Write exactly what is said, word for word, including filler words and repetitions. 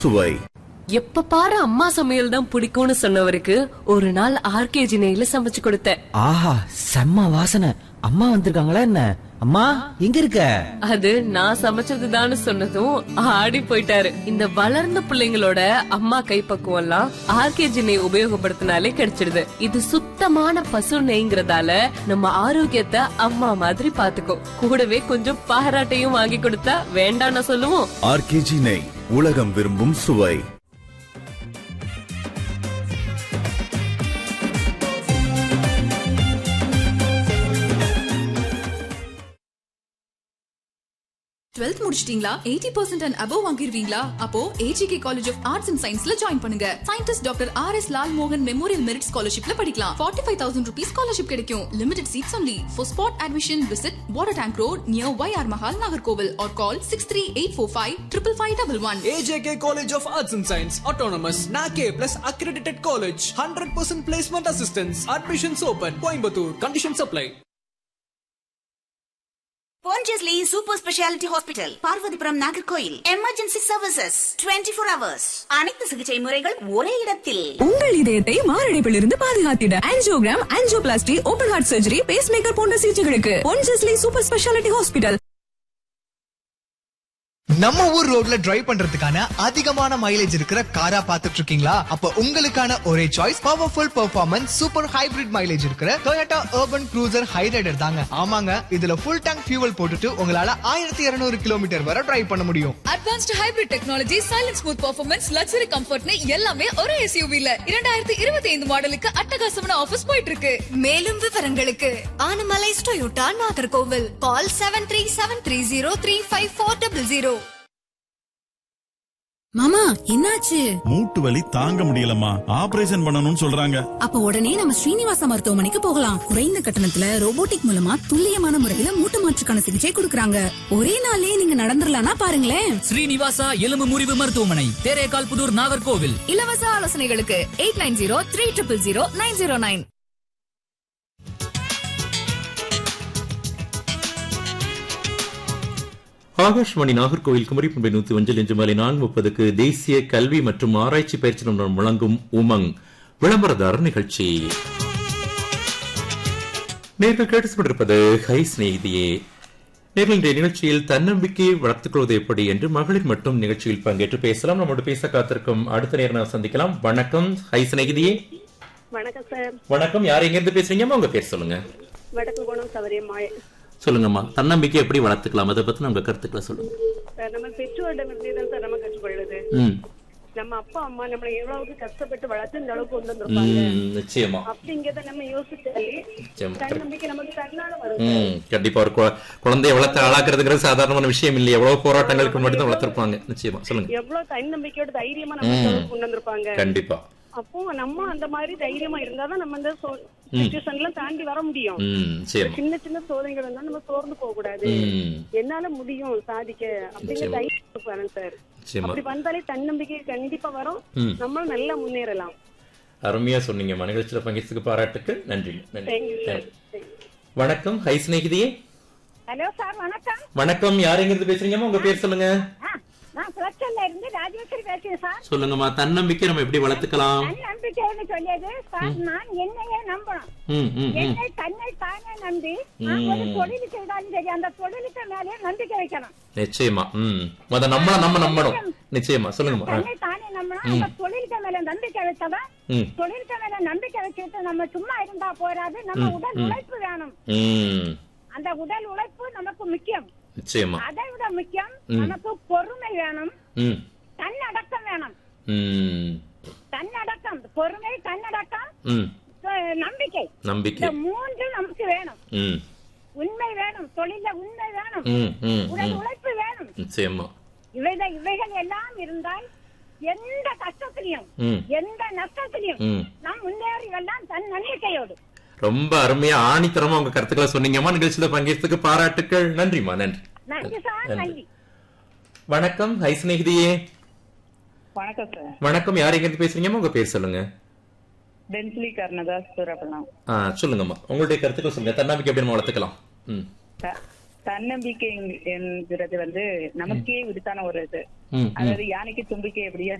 சுவை. எப்ப பாரு அம்மா சமையல் தான் பிடிக்கும்னு சொன்னவருக்கு ஒரு நாள் ஆர்கேஜி நெய்ல சமைச்சு கொடுத்தேன். ஆஹா, செம்ம வாசனை. அம்மா வந்திருக்காங்களா என்ன? அம்மா எங்க இருக்க? அது நான் சமைச்சதுதான்னு சொன்னதும் ஆடி போயிட்டாரு. இந்த வளர்ந்த பிள்ளைங்களோட அம்மா கைப்பக்குவம் எல்லாம் ஆர்கேஜி நெய் உபயோகப்படுத்தினாலே கிடைச்சிடுது. இது சுத்தமான பசு நெய்ங்கிறதால நம்ம ஆரோக்கியத்தை அம்மா மாதிரி பாத்துக்கோ. கூடவே கொஞ்சம் பாராட்டையும் வாங்கி கொடுத்தா வேண்டாம்னு சொல்லுவோம். ஆர்கேஜி நெய், உலகம் விரும்பும் சுவை. டுவெல்த் முடிச்சிட்டீங்களா? Eighty percent and above வாங்கிருவீங்களா? அப்போ AGK college of arts and சயின்ஸ்ல ஜாயின் பண்ணுங்க. Scientist doctor R S Lal மோகன் மெமோரியல் மெரிட் ஸ்காலர்ஷிப்ல படிக்கலாம். Forty five thousand rupees scholarship கிடைக்கும். Limited seeds only. For spot admission visit water tank road near Y R Mahal, Nagercoil R call six three eight four five triple five double one. A J K College of Arts and Science, Autonomous, N A C A plus accredited college, one hundred percent placement assistance. Admissions open. Coimbatore. Conditions apply. Pondicherry Super Speciality Hospital, Parvathipuram, Nagercoil. Emergency services twenty four hours. அனைத்து சிகிச்சை முறைகள் ஒரே இடத்தில். உங்கள் இதயத்தை மாரடைப்பில் இருந்து பாதுகாத்திட angiogram, angioplasty, open heart surgery, base maker போன்ற சிகிச்சைகளுக்கு Ponjesly super speciality hospital. நம்ம ஊர் ரோட்ல டிரைவ் பண்றதுக்கான அதிகமான மைலேஜ் இருக்கிற காரா பாத்துட்டு இருக்கீங்களா? அப்ப உங்களுக்கான ஒரே choice powerful performance super hybrid mileage இருக்கிற Toyota Urban Cruiser Hyryder தாங்க. ஆமாங்க, இதுல ஃபுல் டேங்க் ஃபியூவல் போட்டுட்டு உங்களால ஆயிரத்தி இருநூறு கிலோமீட்டர் வரை டிரைவ் பண்ண முடியும். Advanced hybrid technology, silent smooth performance, luxury கம்ஃபர்ட்னு எல்லாமே ஒரே எஸ்யூவில இரண்டாயிரத்தி இருபத்தி ஐந்து மாடலுக்கு அட்டகாசமான ஆஃபர்ஸ் போயிட்டு இருக்கு. மேலும் விவரங்களுக்கு ஆனமலைஸ் டொயோட்டா, நாகர்கோவில். கால் seven three seven three zero three five four double zero. மாமா என்னாச்சு? மூட்டு வலி தாங்க முடியலம்மா, ஆபரேஷன் பண்ணணும்னு சொல்றாங்க. அப்ப உடனே நம்ம ஸ்ரீனிவாசா மருத்துவமனைக்கு போகலாம். குறைந்த கட்டணத்துல ரோபோட்டிக் மூலமா துல்லியமான முறையில மூட்டு மாற்றுக்கான சிகிச்சை கொடுக்கறாங்க. ஒரே நாளே நீங்க நடந்துடலாம்னா பாருங்களேன். ஸ்ரீனிவாசா எலும்பு முறிவு மருத்துவமனை, தேரேகால் புதூர், நாகர்கோவில். இலவச ஆலோசனைகளுக்கு eight nine zero three triple zero nine zero nine. Akashvani Nagercoil Kumari பண்பை நூத்தி ஒன்றில் இன்று மாலை நான்கு முப்பதுக்கு தேசிய கல்வி மற்றும் ஆராய்ச்சி பயிற்சி நிறுவனம் வழங்கும் உமங் விளம்பரதாரர் நிகழ்ச்சி. நேர்கள் கேட்டுக்கொண்டிருப்பது ஹை சிநேகிதியே. நேர்கள் இன்றைய நிகழ்ச்சியில் தன்னம்பிக்கையை வளர்த்துக் கொள்வது எப்படி என்று மகளிர் மட்டும் நிகழ்ச்சியில் பங்கேற்று பேசலாம். நம்மோடு பேச காத்திருக்கும் அடுத்த நேரம் சந்திக்கலாம். வணக்கம் ஹை சிநேகிதியே. வணக்கம் சார். வணக்கம், யார் எங்க இருந்து பேசுறீங்கம்மா? உங்க பேர் சொல்லுங்க. வடக்கு கோணம் சவரியம்மா. சொல்லுங்கம்மா, தன்னம்பிக்கை எப்படி வளர்த்துக்கலாம், அதை பத்தி நம்ம கருத்துக்களை சொல்லுங்க. நம்ம பெற்றோரிடம் தான் சார் நம்ம கற்றுக்கொள்ளுது. நம்ம அப்பா அம்மா நம்மளை எவ்வளவுக்கு கஷ்டப்பட்டு வளர்த்து இந்த அளவுக்கு கொண்டு வந்திருப்பாங்க. நிச்சயமா அப்படிங்கறத நம்ம யோசிச்சாலே தன்னம்பிக்கை நமக்கு தன்னால வரும். கண்டிப்பா ஒரு குழந்தைய வளர்த்து ஆளாக்குறதுங்கிறது சாதாரணமான விஷயம் இல்லையா? எவ்வளவு போராட்டங்களுக்கு மட்டும் தான் வளர்த்திருப்பாங்க. நிச்சயமா சொல்லுங்க. எவ்வளவு தன்னம்பிக்கையோட தைரியமா நம்ம கொண்டு வந்திருப்பாங்க. கண்டிப்பா. அப்போ நம்ம அந்த மாதிரி தைரியமா இருந்தாதான் நம்ம இந்த சிச்சுவேஷன்ல தாண்டி வர முடியும். சின்ன சின்ன சோதனைகள் இருந்தா நம்ம சோர்ந்து போக கூடாது. என்னால முடியும் சாதிக்க அப்படிங்கிற தைரியம் வரணும் சார். அப்படி வந்தாலே தன்னம்பிக்கை கண்டிப்பா வரும். நம்மளும் நல்லா முன்னேறலாம். அருமையா சொன்னீங்க. நிகழ்ச்சியில பங்கேற்றதுக்கு பாராட்டுக்கள். நன்றி. வணக்கம் ஹை சிநேகிதியே. ஹலோ சார், வணக்கம். வணக்கம், யார் எங்க இருந்து பேசுறீங்கம்மா? உங்க பேர் சொல்லுங்க. நான் குளச்சல்ல இருந்து ராஜேஸ்வரி பேசுறேன் சார். சொல்லுங்கம்மா, தன்னம்பிக்கை நம்ம எப்படி வளர்த்துக்கலாம்? தன்னம்பிக்கைன்னு சொல்லியது சார், நான் என்னையே நம்பணும். என்னை தன்னை தானே நம்பி நான் ஒரு தொழில் செய்தாலும் சரி, அந்த தொழிலுக்கு மேலே நம்பிக்கை வைக்கணும். நிச்சயமா. ம் முத நம்ம நம்ம நம்பணும். நிச்சயமா சொல்லுங்கம்மா. தன்னை தானே நம்பணும். அந்த தொழிலுக்கு மேல நம்பிக்கை வச்சவன் தொழிலுக்கு மேல நம்பிக்கை வச்சுட்டு நம்ம சும்மா இருந்தா போராது. நம்ம உடல் உழைப்பு வேணும். அந்த உடல் உழைப்பு நமக்கு முக்கியம். நிச்சயமா. அதை விட முக்கியம் நமக்கு பொறுமை வேணும், தன்னடக்கம் வேணும். தன்னடக்கம், பொறுமை, தன்னடக்கம், நம்பிக்கை. நம்பிக்கை மூன்று நமக்கு வேணும். உண்மை வேணும், தொழில உண்மை வேணும், உடல் உழைப்பு வேணும். நிச்சயமா. இவைகள் இவைகள் எல்லாம் இருந்தால் எந்த கஷ்டத்திலையும் எந்த நஷ்டத்திலையும் நாம் முன்னேறி எல்லாம் தன் நம்பிக்கையோடு. ரொம்ப அருமையா ஆணித்தரமா உங்க கருத்துக்களை சொன்னீங்கம்மா. நிகழ்ச்சியில பங்கேற்றதுக்கு பாராட்டுக்கள். நன்றிமா. நன்றி. நன்றி. வணக்கம் ஹை சிநேகிதியே. வணக்கம் சார். வணக்கம், யார் எங்க இருந்து பேசுறீங்கம்மா? உங்க பேர் சொல்லுங்க. பென்ஸ்லி கர்ணதாஸ் சூரப்பலாம். சொல்லுங்கம்மா, உங்களுடைய கருத்துக்கள் சொல்லுங்க. தன்னம்பிக்கை எப்படி வளர்த்துக்கலாம்? தன்னம்பிக்கை என்கிறது வந்து நமக்கே விடுத்தான ஒரு இது. ம், ம். அதாவது யானைக்கு தும்பிக்கை எப்படியா